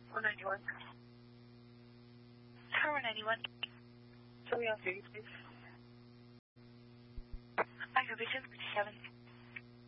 191. Tower 191. Tell me on 30, please. Microvision 57.